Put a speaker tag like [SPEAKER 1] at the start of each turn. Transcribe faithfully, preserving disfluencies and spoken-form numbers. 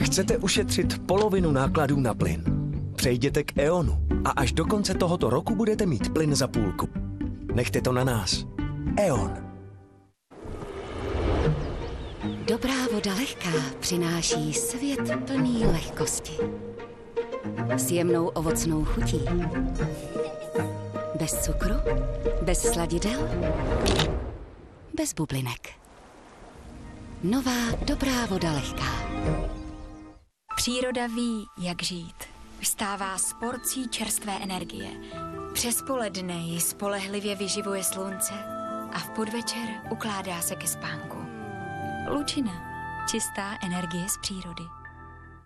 [SPEAKER 1] Chcete ušetřit polovinu nákladů na plyn? Přejděte k E O N u a až do konce tohoto roku budete mít plyn za půlku. Nechte to na nás. E O N.
[SPEAKER 2] Dobrá voda lehká přináší svět plný lehkosti. S jemnou ovocnou chutí. Bez cukru, bez sladidel, bez bublinek. Nová dobrá voda lehká.
[SPEAKER 3] Příroda ví, jak žít. Vstává s porcí čerstvé energie. Přes poledne ji spolehlivě vyživuje slunce a v podvečer ukládá se ke spánku. Lučina. Čistá energie z přírody.